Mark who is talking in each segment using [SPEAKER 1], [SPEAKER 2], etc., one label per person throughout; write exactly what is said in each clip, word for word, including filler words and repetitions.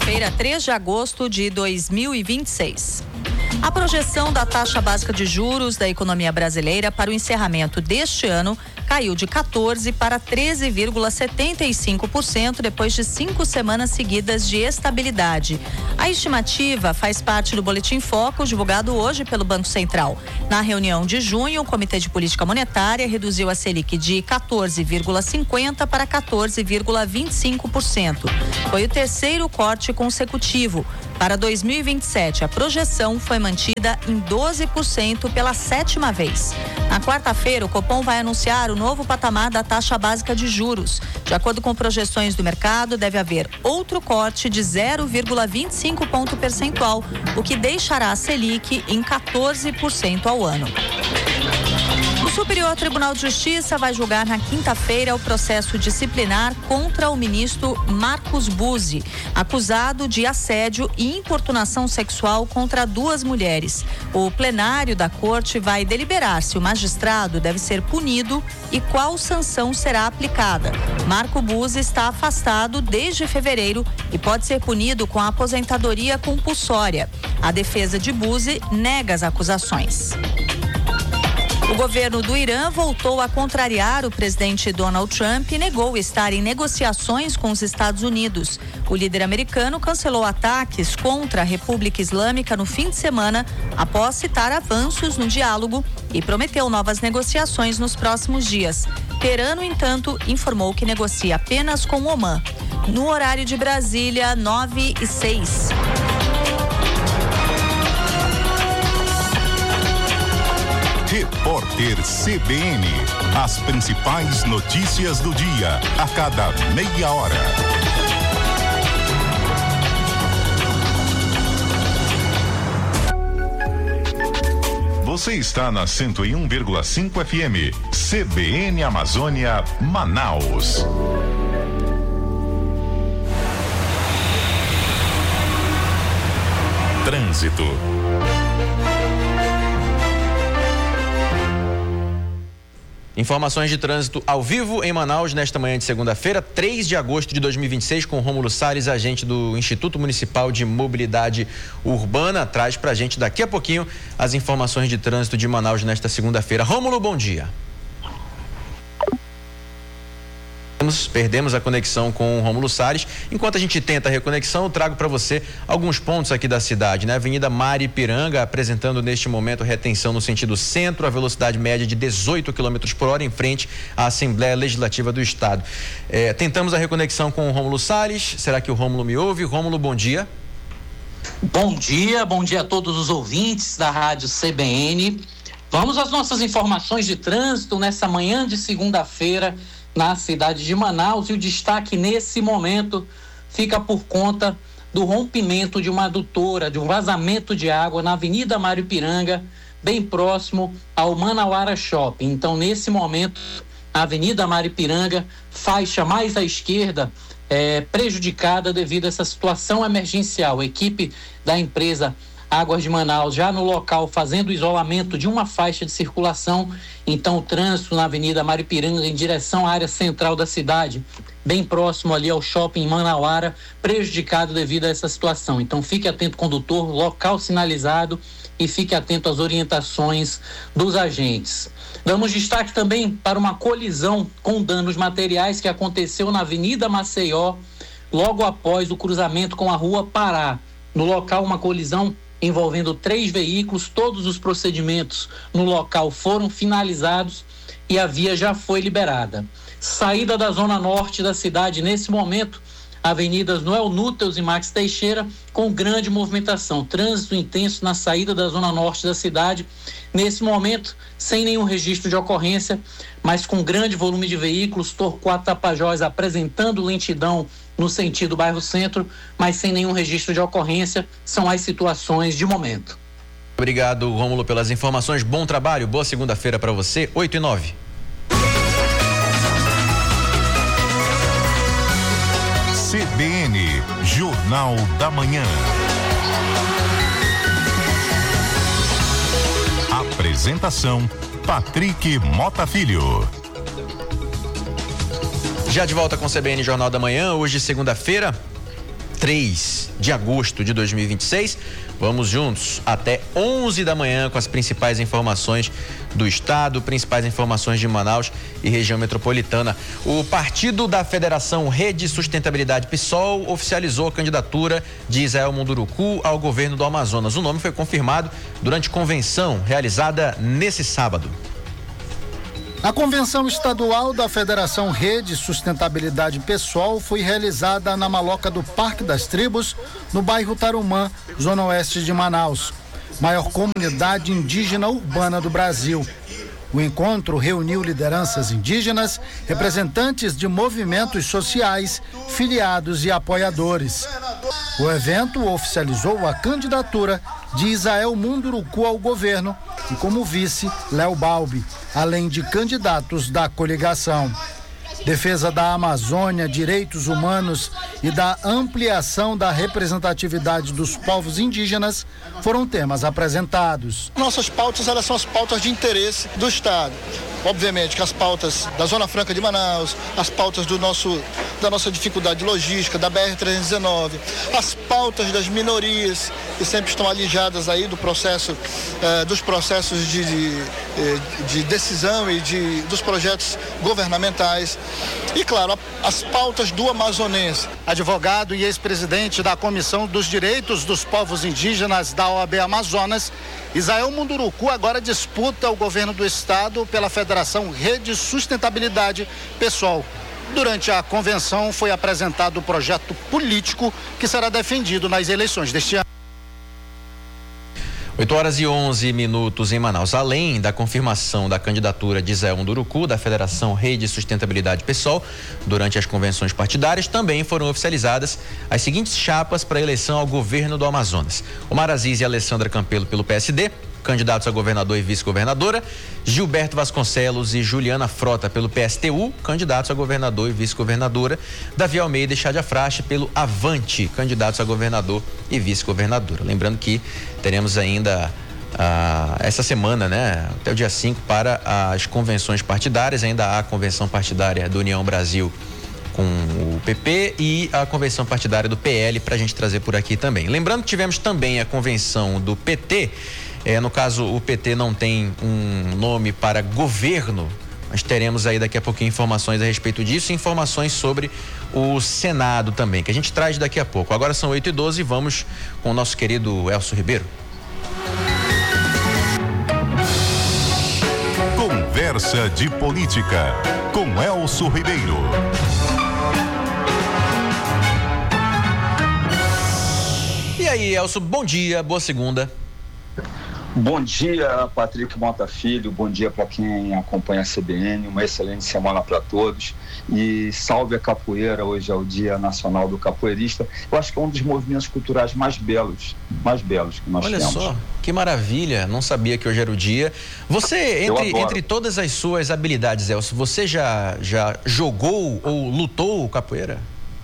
[SPEAKER 1] segunda-feira, três de agosto de dois mil e vinte e seis. A projeção da taxa básica de juros da economia brasileira para o encerramento deste ano caiu de quatorze para treze vírgula setenta e cinco por cento depois de cinco semanas seguidas de estabilidade. A estimativa faz parte do Boletim Focus divulgado hoje pelo Banco Central. Na reunião de junho, o Comitê de Política Monetária reduziu a Selic de quatorze vírgula cinquenta para quatorze vírgula vinte e cinco por cento. Foi o terceiro corte consecutivo. Para dois mil e vinte e sete, a projeção foi mantida em doze por cento pela sétima vez. Na quarta-feira, o Copom vai anunciar o novo patamar da taxa básica de juros. De acordo com projeções do mercado, deve haver outro corte de zero vírgula vinte e cinco ponto percentual, o que deixará a Selic em quatorze por cento ao ano. O Superior Tribunal de Justiça vai julgar na quinta-feira o processo disciplinar contra o ministro Marcos Buzzi, acusado de assédio e importunação sexual contra duas mulheres. O plenário da corte vai deliberar se o magistrado deve ser punido e qual sanção será aplicada. Marco Buzzi está afastado desde fevereiro e pode ser punido com a aposentadoria compulsória. A defesa de Buzzi nega as acusações. O governo do Irã voltou a contrariar o presidente Donald Trump e negou estar em negociações com os Estados Unidos. O líder americano cancelou ataques contra a República Islâmica no fim de semana, após citar avanços no diálogo e prometeu novas negociações nos próximos dias. Teherã, no entanto, informou que negocia apenas com Omã. No horário de Brasília, nove e seis.
[SPEAKER 2] Repórter C B N. As principais notícias do dia, a cada meia hora. Você está na cento e um vírgula cinco F M. C B N Amazônia, Manaus. Trânsito.
[SPEAKER 3] Informações de trânsito ao vivo em Manaus nesta manhã de segunda-feira, três de agosto de dois mil e vinte e seis, com Rômulo Salles, agente do Instituto Municipal de Mobilidade Urbana. Traz pra gente daqui a pouquinho as informações de trânsito de Manaus nesta segunda-feira. Rômulo, bom dia. Perdemos a conexão com o Rômulo Salles. Enquanto a gente tenta a reconexão, eu trago para você alguns pontos aqui da cidade, né? Avenida Maripiranga, apresentando neste momento retenção no sentido centro, a velocidade média de dezoito quilômetros por hora, em frente à Assembleia Legislativa do Estado. É, tentamos a reconexão com o Rômulo Salles. Será que o Rômulo me ouve? Rômulo, bom dia.
[SPEAKER 4] Bom dia, bom dia a todos os ouvintes da Rádio C B N. Vamos às nossas informações de trânsito nessa manhã de segunda-feira na cidade de Manaus, e o destaque nesse momento fica por conta do rompimento de uma adutora, de um vazamento de água na Avenida Maripiranga, bem próximo ao Manauara Shopping. Então, nesse momento, a Avenida Maripiranga, faixa mais à esquerda, é prejudicada devido a essa situação emergencial. A equipe da empresa Águas de Manaus já no local fazendo o isolamento de uma faixa de circulação. Então o trânsito na Avenida Maripiranga em direção à área central da cidade, bem próximo ali ao shopping Manauara, prejudicado devido a essa situação. Então fique atento, condutor, local sinalizado, e fique atento às orientações dos agentes. Damos destaque também para uma colisão com danos materiais que aconteceu na Avenida Maceió, logo após o cruzamento com a Rua Pará. No local, uma colisão envolvendo três veículos. Todos os procedimentos no local foram finalizados e a via já foi liberada. Saída da zona norte da cidade, nesse momento, avenidas Noel Núteus e Max Teixeira, com grande movimentação, trânsito intenso na saída da zona norte da cidade, nesse momento, sem nenhum registro de ocorrência, mas com grande volume de veículos. Torquato Tapajós apresentando lentidão no sentido bairro Centro, mas sem nenhum registro de ocorrência. São as situações de momento.
[SPEAKER 3] Obrigado, Rômulo, pelas informações. Bom trabalho, boa segunda-feira para você. oito e nove.
[SPEAKER 2] C B N, Jornal da Manhã. Apresentação, Patrick Mota Filho.
[SPEAKER 3] Já de volta com o C B N Jornal da Manhã, hoje segunda-feira, três de agosto de dois mil e vinte e seis. Vamos juntos até onze da manhã com as principais informações do estado, principais informações de Manaus e região metropolitana. O Partido da Federação Rede Sustentabilidade PSOL oficializou a candidatura de Israel Munduruku ao governo do Amazonas. O nome foi confirmado durante convenção realizada nesse sábado.
[SPEAKER 5] A convenção estadual da Federação Rede Sustentabilidade PSOL foi realizada na Maloca do Parque das Tribos, no bairro Tarumã, zona oeste de Manaus, maior comunidade indígena urbana do Brasil. O encontro reuniu lideranças indígenas, representantes de movimentos sociais, filiados e apoiadores. O evento oficializou a candidatura de Israel Munduruku ao governo e, como vice, Léo Balbi, além de candidatos da coligação. Defesa da Amazônia, direitos humanos e da ampliação da representatividade dos povos indígenas foram temas apresentados.
[SPEAKER 6] Nossas pautas, elas são as pautas de interesse do Estado. Obviamente que as pautas da Zona Franca de Manaus, as pautas do nosso, da nossa dificuldade logística, da B R trezentos e dezenove, as pautas das minorias que sempre estão alijadas aí do processo, eh, dos processos de, de, de decisão e de, dos projetos governamentais. E, claro, as pautas do amazonense.
[SPEAKER 5] Advogado e ex-presidente da Comissão dos Direitos dos Povos Indígenas da O A B Amazonas, Israel Munduruku agora disputa o governo do estado pela Federação Rede Sustentabilidade PSOL. Durante a convenção foi apresentado o projeto político que será defendido nas eleições deste ano.
[SPEAKER 3] oito horas e onze minutos em Manaus. Além da confirmação da candidatura de Israel Munduruku da Federação Rede Sustentabilidade PSOL, durante as convenções partidárias também foram oficializadas as seguintes chapas para a eleição ao governo do Amazonas: Omar Aziz e Alessandra Campelo pelo P S D, candidatos a governador e vice-governadora; Gilberto Vasconcelos e Juliana Frota pelo P S T U, candidatos a governador e vice-governadora; Davi Almeida e Chádia Frache pelo Avante, candidatos a governador e vice-governadora. Lembrando que teremos ainda ah, essa semana, né, até o dia cinco, para as convenções partidárias. Ainda há a convenção partidária do União Brasil com o P P e a convenção partidária do P L para a gente trazer por aqui também. Lembrando que tivemos também a convenção do P T. É, no caso, o P T não tem um nome para governo, mas teremos aí daqui a pouquinho informações a respeito disso e informações sobre o Senado também, que a gente traz daqui a pouco. Agora são oito e doze e vamos com o nosso querido Elcio Ribeiro.
[SPEAKER 2] Conversa de Política, com Elcio Ribeiro.
[SPEAKER 3] E aí, Elcio, bom dia, boa segunda.
[SPEAKER 7] Bom dia, Patrick Mota Filho, bom dia para quem acompanha a C B N, uma excelente semana para todos e salve a capoeira. Hoje é o Dia Nacional do Capoeirista. Eu acho que é um dos movimentos culturais mais belos, mais belos que nós
[SPEAKER 3] Olha
[SPEAKER 7] temos.
[SPEAKER 3] Olha só, que maravilha, não sabia que hoje era o dia. Você, entre, entre todas as suas habilidades, Elcio, você já, já jogou ou lutou capoeira?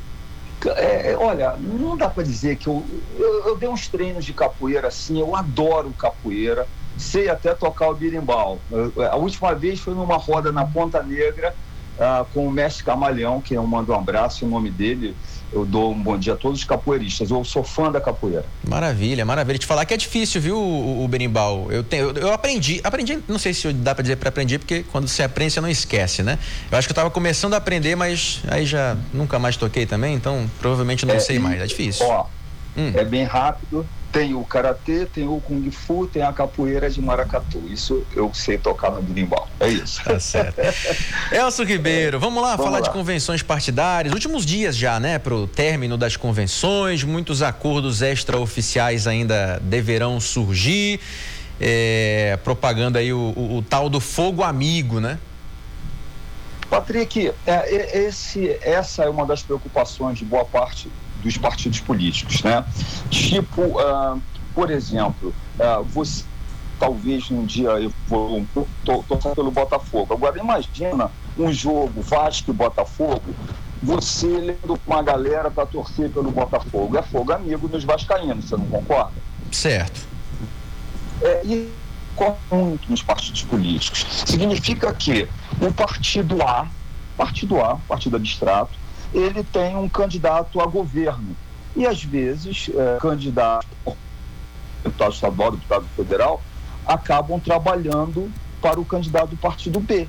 [SPEAKER 7] É, olha, não dá para dizer que eu, eu, eu dei uns treinos de capoeira assim, eu adoro capoeira, sei até tocar o birimbau. Eu, a última vez foi numa roda na Ponta Negra uh, com o mestre Camaleão, que eu mando um abraço, o nome dele, eu dou um bom dia a todos os capoeiristas, eu sou fã da capoeira.
[SPEAKER 3] Maravilha, maravilha. Te falar que é difícil, viu, o, o berimbau. Eu, tenho, eu, eu aprendi, aprendi, não sei se dá pra dizer para aprender, porque quando você aprende você não esquece, né? Eu acho que eu tava começando a aprender, mas aí já nunca mais toquei também, então provavelmente não é, sei mais, é difícil.
[SPEAKER 7] Ó, hum. É bem rápido, tem o karatê, tem o kung fu, tem a capoeira de maracatu, isso eu sei tocar no berimbau, é isso.
[SPEAKER 3] Tá certo. Elcio Ribeiro, vamos lá,
[SPEAKER 7] vamos
[SPEAKER 3] falar
[SPEAKER 7] lá.
[SPEAKER 3] de convenções partidárias, últimos dias já, né, pro término das convenções, muitos acordos extraoficiais ainda deverão surgir, é, propagando aí o, o, o tal do fogo amigo, né?
[SPEAKER 7] Patrick, é, esse, essa é uma das preocupações de boa parte dos partidos políticos, né? Tipo, uh, por exemplo, uh, você talvez num dia eu vou torcer pelo Botafogo. Agora imagina um jogo Vasco e Botafogo, você lendo uma galera para torcer pelo Botafogo. É fogo amigo dos vascaínos, você não concorda?
[SPEAKER 3] Certo.
[SPEAKER 7] É, e muito nos partidos políticos. Significa que o partido A, partido A, partido abstrato, ele tem um candidato a governo. E às vezes, é, candidatos, deputado estadual, deputado federal, acabam trabalhando para o candidato do partido B.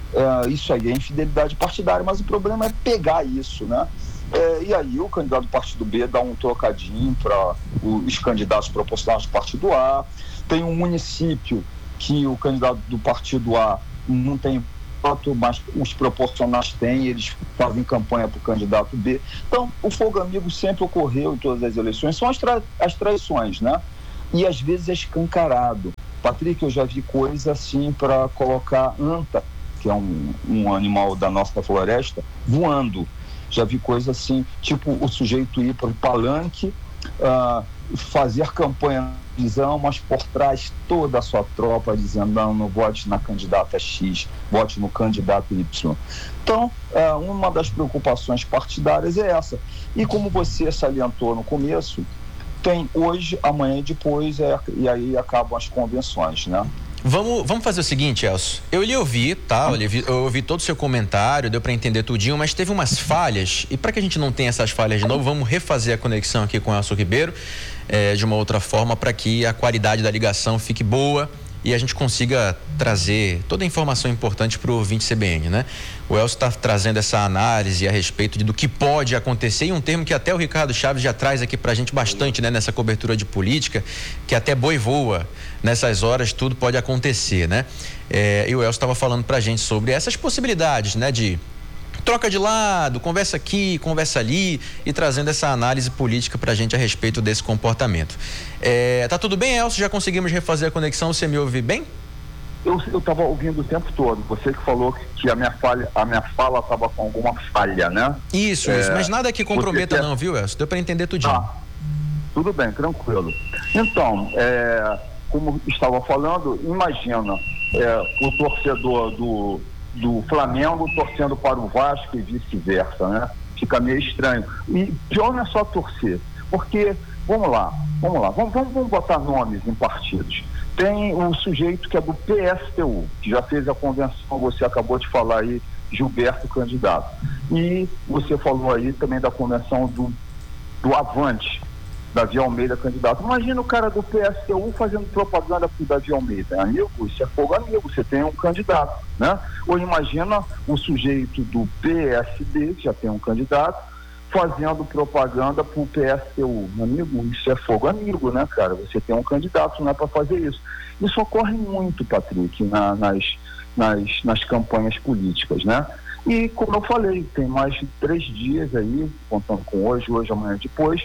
[SPEAKER 7] É, isso aí é infidelidade partidária, mas o problema é pegar isso, né? É, e aí o candidato do partido B dá um trocadinho para os candidatos proporcionais do partido A. Tem um município que o candidato do partido A não tem voto, mas os proporcionais têm, eles fazem campanha para o candidato B. Então, o fogo amigo sempre ocorreu em todas as eleições, são as, tra- as traições, né? E às vezes é escancarado. Patrick, eu já vi coisa assim para colocar anta, que é um, um animal da nossa floresta, voando. Já vi coisa assim, tipo o sujeito ir para o palanque, uh, fazer campanha na visão, mas por trás toda a sua tropa dizendo, não, não vote na candidata X, vote no candidato Y. Então, uh, uma das preocupações partidárias é essa. E como você salientou no começo, tem hoje, amanhã e depois, é, e aí acabam as convenções, né?
[SPEAKER 3] Vamos, vamos fazer o seguinte, Elcio. Eu lhe ouvi, tá? Eu, lhe, eu ouvi todo o seu comentário, deu para entender tudinho, mas teve umas falhas. E para que a gente não tenha essas falhas de novo, vamos refazer a conexão aqui com o Elcio Ribeiro é, de uma outra forma para que a qualidade da ligação fique boa e a gente consiga trazer toda a informação importante para o ouvinte C B N, né? O Elcio está trazendo essa análise a respeito de, do que pode acontecer e um termo que até o Ricardo Chaves já traz aqui para a gente bastante, né? Nessa cobertura de política, que até boi voa. Nessas horas tudo pode acontecer, né? É, e o Elcio estava falando para a gente sobre essas possibilidades, né? De troca de lado, conversa aqui, conversa ali e trazendo essa análise política para a gente a respeito desse comportamento. É, tá tudo bem, Elcio? Já conseguimos refazer a conexão? Você me ouve bem?
[SPEAKER 7] Eu estava ouvindo o tempo todo. Você que falou que a minha, falha, a minha fala estava com alguma falha, né?
[SPEAKER 3] Isso, é, isso. Mas nada que comprometa quer... não, viu, Elcio? Deu para entender tudinho.
[SPEAKER 7] Ah, tudo bem, tranquilo. Então, é, como estava falando, imagina é, o torcedor do... do Flamengo torcendo para o Vasco e vice-versa, né? Fica meio estranho. E pior não é só torcer, porque, vamos lá, vamos lá, vamos, vamos, vamos botar nomes em partidos. Tem um sujeito que é do P S T U, que já fez a convenção, você acabou de falar aí, Gilberto candidato. E você falou aí também da convenção do, do Avante, Davi Almeida candidato. Imagina o cara do P S T U fazendo propaganda pro Davi Almeida. Amigo, isso é fogo amigo, você tem um candidato, né? Ou imagina o sujeito do P S D, que já tem um candidato, fazendo propaganda pro P S T U. Amigo, isso é fogo amigo, né, cara? Você tem um candidato, não é para fazer isso. Isso ocorre muito, Patrick, na, nas, nas, nas campanhas políticas, né? E, como eu falei, tem mais de três dias aí, contando com hoje, hoje, amanhã, depois,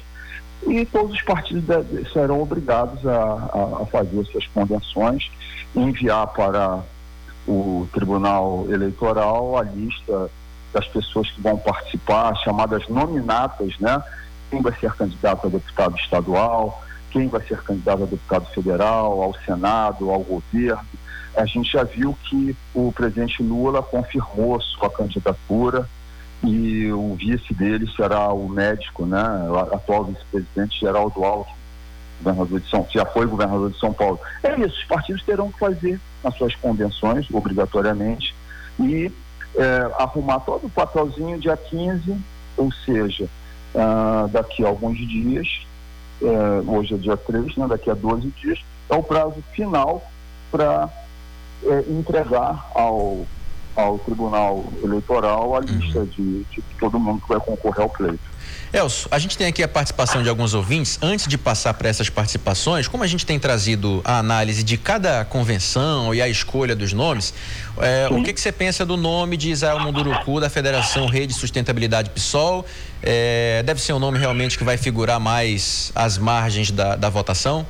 [SPEAKER 7] e todos os partidos de, serão obrigados a, a, a fazer suas convenções, enviar para o Tribunal Eleitoral a lista das pessoas que vão participar, chamadas nominatas, né? Quem vai ser candidato a deputado estadual, quem vai ser candidato a deputado federal, ao Senado, ao governo. A gente já viu que o presidente Lula confirmou sua candidatura e o vice dele será o médico, né? O atual vice-presidente Geraldo Alckmin, governador de São, já foi governador de São Paulo. É isso, os partidos terão que fazer as suas convenções, obrigatoriamente, e é, arrumar todo o papelzinho dia quinze, ou seja, uh, daqui a alguns dias, é, hoje é dia três, né? Daqui a doze dias, é o prazo final para é, entregar ao ao Tribunal Eleitoral a lista uhum. de, de todo mundo que vai concorrer ao pleito.
[SPEAKER 3] Elcio, a gente tem aqui a participação de alguns ouvintes. Antes de passar para essas participações, como a gente tem trazido a análise de cada convenção e a escolha dos nomes, é, o que, que você pensa do nome de Israel Munduruku da Federação Rede Sustentabilidade PSOL? É, deve ser um nome realmente que vai figurar mais às margens da, da votação?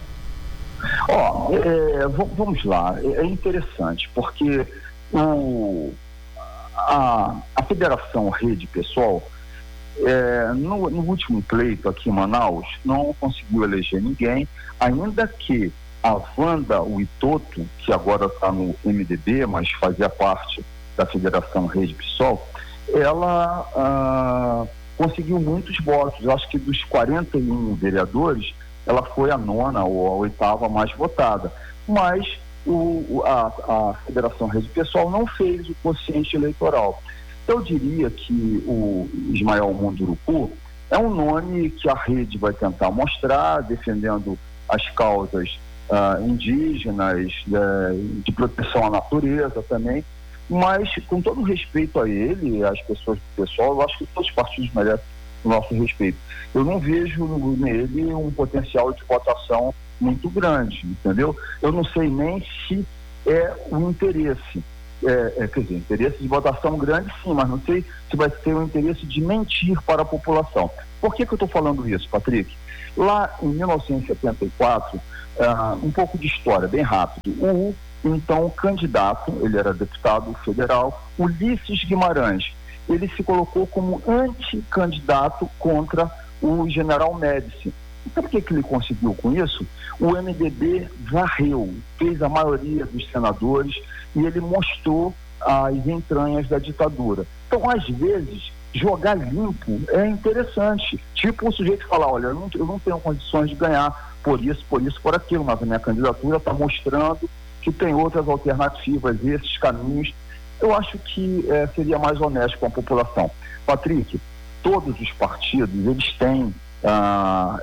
[SPEAKER 7] Ó, oh, é, vamos lá, é interessante, porque O, a, a Federação Rede Pessoal, é, no, no último pleito aqui em Manaus, não conseguiu eleger ninguém, ainda que a Wanda Witoto, que agora está no M D B, mas fazia parte da Federação Rede Pessoal, ela ah, conseguiu muitos votos. Eu acho que dos quarenta e um vereadores, ela foi a nona ou a oitava mais votada. Mas O, a, a Federação Rede Pessoal não fez o quociente eleitoral. Eu diria que o Ismael Munduruku é um nome que a rede vai tentar mostrar, defendendo as causas uh, indígenas, uh, de proteção à natureza também, mas com todo respeito a ele, às pessoas do pessoal, eu acho que todos os partidos merecem o nosso respeito. Eu não vejo nele um potencial de votação muito grande, entendeu? Eu não sei nem se é o interesse, é, é, quer dizer, interesse de votação grande sim, mas não sei se vai ter o interesse de mentir para a população. Por que que eu estou falando isso, Patrick? Lá em mil novecentos e setenta e quatro, uh, um pouco de história, bem rápido, o então candidato, ele era deputado federal, Ulisses Guimarães, ele se colocou como anticandidato contra o general Médici. E sabe o que que ele conseguiu com isso? O M D B varreu, fez a maioria dos senadores e ele mostrou as entranhas da ditadura. Então, às vezes, jogar limpo é interessante. Tipo o sujeito falar, olha, eu não, eu não tenho condições de ganhar por isso, por isso, por aquilo, mas a minha candidatura está mostrando que tem outras alternativas, esses caminhos. Eu acho que é, seria mais honesto com a população. Patrick, todos os partidos, eles têm ah,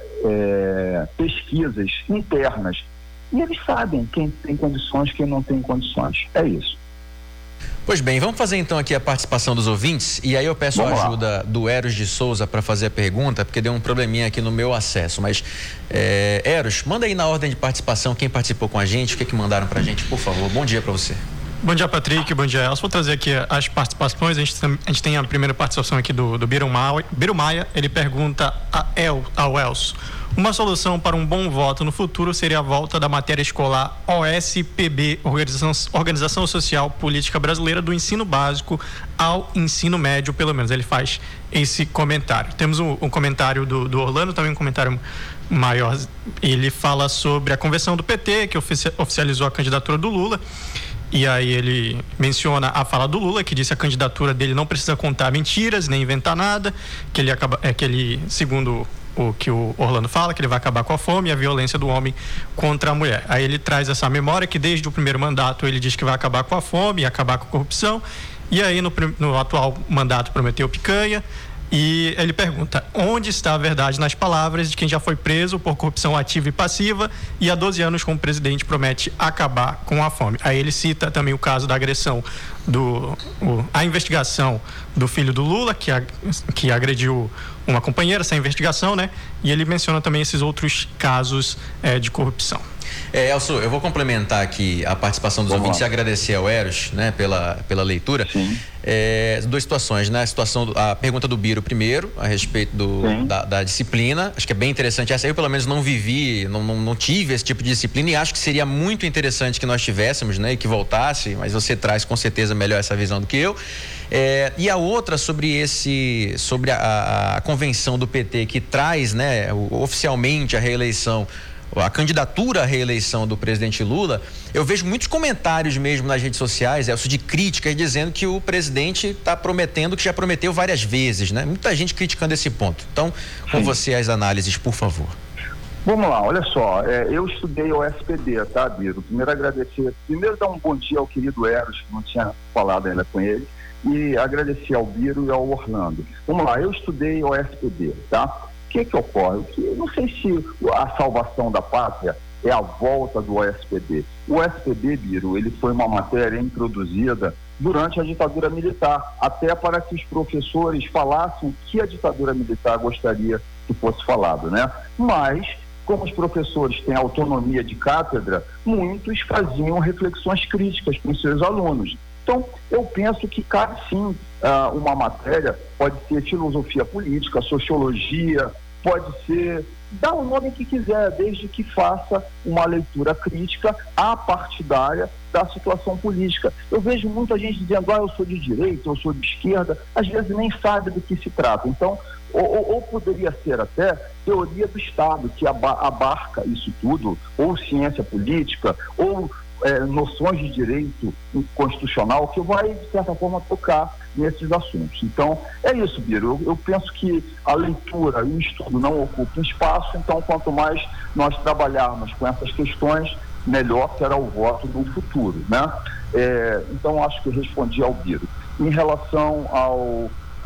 [SPEAKER 7] é, pesquisas internas e eles sabem quem tem condições, quem não tem condições. É isso.
[SPEAKER 3] Pois bem, vamos fazer então aqui a participação dos ouvintes e aí eu peço vamos a ajuda lá. do Eros de Souza para fazer a pergunta, porque deu um probleminha aqui no meu acesso, mas é, Eros, manda aí na ordem de participação quem participou com a gente, o que que mandaram pra gente, por favor. Bom dia para você.
[SPEAKER 8] Bom dia, Patrick, bom dia, Elcio. Vou trazer aqui as participações. A gente, a gente tem a primeira participação aqui do, do Biro Maia. Biro Maia, ele pergunta a El, ao Elcio: uma solução para um bom voto no futuro seria a volta da matéria escolar O S P B, Organização, Organização Social Política Brasileira, do ensino básico ao ensino médio, pelo menos. Ele faz esse comentário. Temos um, um comentário do, do Orlando, também um comentário maior. Ele fala sobre a convenção do P T, que oficializou a candidatura do Lula. E aí ele menciona a fala do Lula, que disse que a candidatura dele não precisa contar mentiras, nem inventar nada, que ele acaba, é que ele, segundo o que o Orlando fala, que ele vai acabar com a fome e a violência do homem contra a mulher. Aí ele traz essa memória que desde o primeiro mandato ele diz que vai acabar com a fome e acabar com a corrupção, e aí no, no atual mandato prometeu picanha. E ele pergunta: onde está a verdade nas palavras de quem já foi preso por corrupção ativa e passiva e há doze anos como presidente promete acabar com a fome? Aí ele cita também o caso da agressão, do, o, a investigação do filho do Lula, que, a, que agrediu uma companheira, essa investigação, né? E ele menciona também esses outros casos é, de corrupção.
[SPEAKER 3] É, Elcio, eu vou complementar aqui a participação dos Vamos ouvintes lá. e agradecer ao Eros, né, pela, pela leitura.
[SPEAKER 7] Sim.
[SPEAKER 3] É, duas situações, né? A situação, do, a pergunta do Biro primeiro, a respeito do, da, da disciplina. Acho que é bem interessante essa. Eu, pelo menos, não vivi, não, não, não tive esse tipo de disciplina e acho que seria muito interessante que nós tivéssemos, né? E que voltasse, mas você traz com certeza melhor essa visão do que eu. É, e a outra sobre esse, sobre a, a convenção do P T que traz, né, oficialmente a reeleição, a candidatura à reeleição do presidente Lula. Eu vejo muitos comentários mesmo nas redes sociais, Elcio, de críticas dizendo que o presidente está prometendo que já prometeu várias vezes, né? Muita gente criticando esse ponto. Então, com Sim. você as análises, por favor.
[SPEAKER 7] Vamos lá, olha só, é, eu estudei o S P D, tá, Biro? Primeiro agradecer, primeiro dar um bom dia ao querido Eros, que não tinha falado ainda com ele, e agradecer ao Biro e ao Orlando. Vamos lá, eu estudei o S P D, tá? O que que ocorre? Que eu não sei se a salvação da pátria é a volta do O S P D. O O S P D, Biro, ele foi uma matéria introduzida durante a ditadura militar, até para que os professores falassem o que a ditadura militar gostaria que fosse falado, né? Mas, como os professores têm autonomia de cátedra, muitos faziam reflexões críticas com os seus alunos. Então, eu penso que cabe sim uh, uma matéria, pode ser filosofia política, sociologia, pode ser, dá o nome que quiser, desde que faça uma leitura crítica apartidária da situação política. Eu vejo muita gente dizendo, ah, eu sou de direita, eu sou de esquerda, às vezes nem sabe do que se trata. Então, ou, ou poderia ser até teoria do Estado, que abarca isso tudo, ou ciência política, ou É, noções de direito constitucional, que vai, de certa forma, tocar nesses assuntos. Então, é isso, Biro. Eu, eu penso que a leitura e o estudo não ocupam espaço, então, quanto mais nós trabalharmos com essas questões, melhor será o voto no futuro, né? É, então, acho que eu respondi ao Biro. Em relação ao,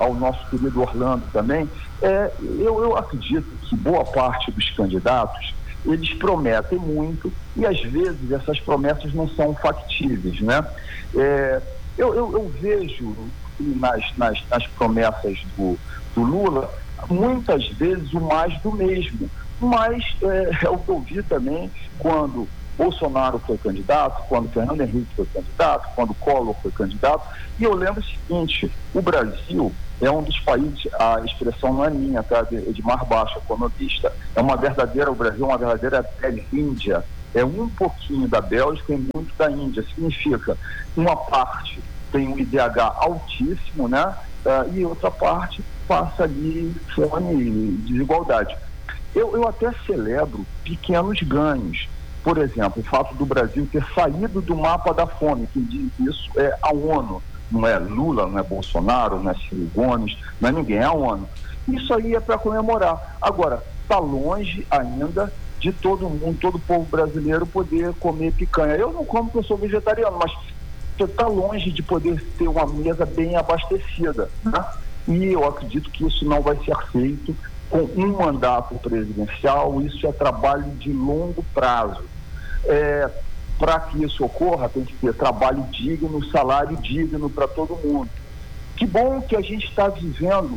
[SPEAKER 7] ao nosso querido Orlando também, é, eu, eu acredito que boa parte dos candidatos, eles prometem muito e às vezes essas promessas não são factíveis, né? É, eu, eu, eu vejo nas, nas, nas promessas do, do Lula muitas vezes o mais do mesmo, mas é, eu ouvi também quando Bolsonaro foi candidato, quando Fernando Henrique foi candidato, quando Collor foi candidato, e eu lembro o seguinte: o Brasil é um dos países, a expressão não é minha, tá? De Edmar Baixa, economista, é uma verdadeira, o Brasil é uma verdadeira Índia, é um pouquinho da Bélgica e muito da Índia. Significa, uma parte tem um I D H altíssimo, né? Uh, e outra parte passa ali fome e desigualdade. Eu, eu até celebro pequenos ganhos. Por exemplo, o fato do Brasil ter saído do mapa da fome, quem diz isso é a ONU, não é Lula, não é Bolsonaro, não é Ciro Gomes, não é ninguém, é a ONU. Isso aí é para comemorar. Agora, está longe ainda de todo mundo, todo o povo brasileiro poder comer picanha. Eu não como porque eu sou vegetariano, mas está longe de poder ter uma mesa bem abastecida, né? E eu acredito que isso não vai ser feito com um mandato presidencial. Isso é trabalho de longo prazo. É, para que isso ocorra, tem que ter trabalho digno, salário digno para todo mundo. Que bom que a gente está vivendo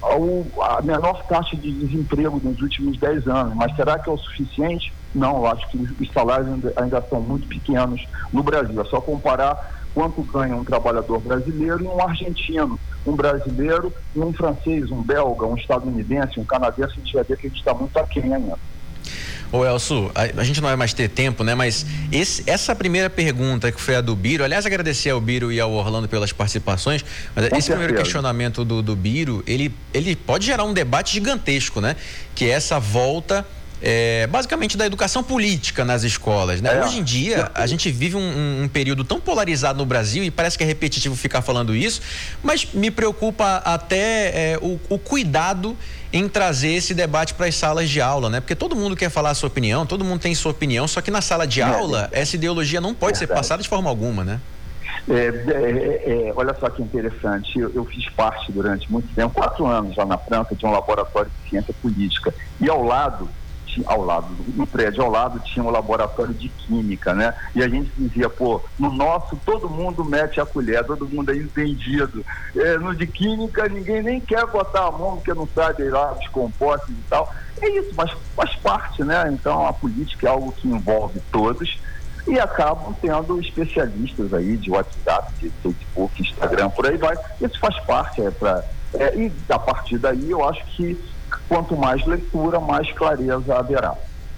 [SPEAKER 7] a menor taxa de desemprego nos últimos dez anos, mas será que é o suficiente? Não, eu acho que os salários ainda, ainda são muito pequenos no Brasil. É só comparar quanto ganha um trabalhador brasileiro e um argentino, um brasileiro e um francês, um belga, um estadunidense, um canadense. A gente vai ver que a gente está muito aquém ainda.
[SPEAKER 3] Ô Elcio, a, a gente não vai mais ter tempo, né? Mas esse, essa primeira pergunta que foi a do Biro, aliás, agradecer ao Biro e ao Orlando pelas participações, mas Com esse certeza. primeiro questionamento do, do Biro, ele, ele pode gerar um debate gigantesco, né? Que é essa volta... É, basicamente da educação política nas escolas, né? É. Hoje em dia a gente vive um, um período tão polarizado no Brasil e parece que é repetitivo ficar falando isso, mas me preocupa até é, o, o cuidado em trazer esse debate para as salas de aula, né? Porque todo mundo quer falar a sua opinião, todo mundo tem sua opinião, só que na sala de aula essa ideologia não pode Verdade. ser passada de forma alguma, né?
[SPEAKER 7] É, é, é, olha só que interessante, eu, eu fiz parte durante muito tempo, quatro anos lá na França, de um laboratório de ciência política, e ao lado ao lado, no prédio ao lado tinha um laboratório de química, né? E a gente dizia, pô, no nosso todo mundo mete a colher, todo mundo é entendido. É, no de química ninguém nem quer botar a mão porque não sabe lá os compostos e tal. É isso, mas faz parte, né? Então a política é algo que envolve todos e acabam tendo especialistas aí de WhatsApp, de Facebook, Instagram, por aí vai. Isso faz parte, é pra, é, e a partir daí eu acho que quanto mais leitura, mais clareza haverá.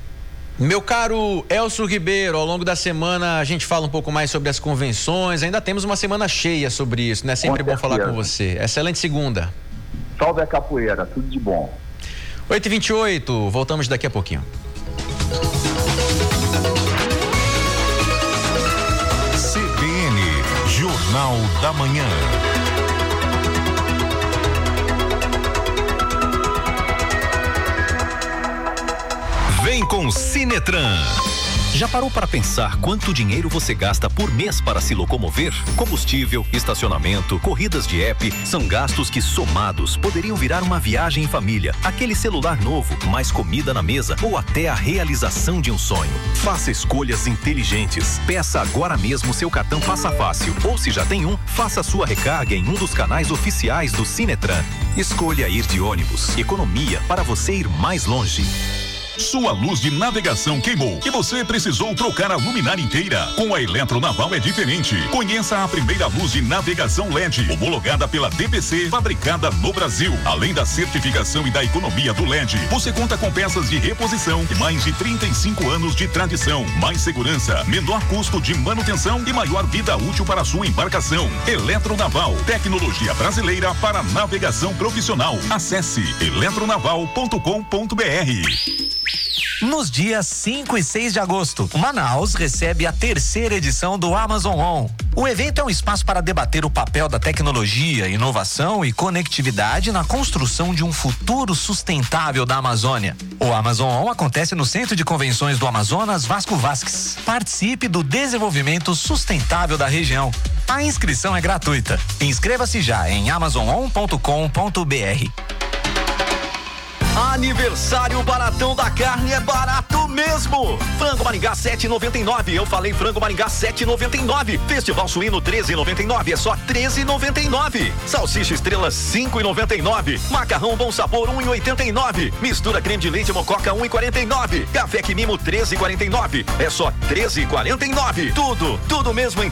[SPEAKER 3] Meu caro Elcio Ribeiro, ao longo da semana a gente fala um pouco mais sobre as convenções, ainda temos uma semana cheia sobre isso, né? Sempre bom falar com você. Excelente segunda.
[SPEAKER 7] Salve a capoeira, tudo de bom.
[SPEAKER 3] oito e vinte e oito, voltamos daqui a pouquinho.
[SPEAKER 2] C B N, Jornal da Manhã. Vem com Sinetran.
[SPEAKER 9] Já parou para pensar quanto dinheiro você gasta por mês para se locomover? Combustível, estacionamento, corridas de app, são gastos que somados poderiam virar uma viagem em família, aquele celular novo, mais comida na mesa ou até a realização de um sonho. Faça escolhas inteligentes. Peça agora mesmo seu cartão Passa Fácil. Ou se já tem um, faça sua recarga em um dos canais oficiais do Sinetran. Escolha ir de ônibus. Economia para você ir mais longe.
[SPEAKER 2] Sua luz de navegação queimou e você precisou trocar a luminária inteira. Com a Eletronaval é diferente. Conheça a primeira luz de navegação L E D, homologada pela D P C, fabricada no Brasil. Além da certificação e da economia do L E D, você conta com peças de reposição e mais de trinta e cinco anos de tradição. Mais segurança, menor custo de manutenção e maior vida útil para a sua embarcação. Eletronaval, tecnologia brasileira para navegação profissional. Acesse eletronaval ponto com ponto br.
[SPEAKER 10] Nos dias cinco e seis de agosto, Manaus recebe a terceira edição do Amazon On. O evento é um espaço para debater o papel da tecnologia, inovação e conectividade na construção de um futuro sustentável da Amazônia. O Amazon On acontece no Centro de Convenções do Amazonas Vasco Vasques. Participe do desenvolvimento sustentável da região. A inscrição é gratuita. Inscreva-se já em amazon on ponto com ponto br.
[SPEAKER 9] Aniversário Baratão da Carne é barato mesmo. Frango Maringá sete e noventa e nove. Eu falei frango Maringá sete e noventa e nove. Festival suíno treze e noventa e nove. É só treze e noventa e nove. Salsicha Estrela cinco e noventa e nove. Macarrão Bom Sabor um e oitenta e nove. Mistura creme de leite Mococa um e quarenta e nove. Café Quimimo treze e quarenta e nove. É só treze e quarenta e nove. Tudo, tudo mesmo em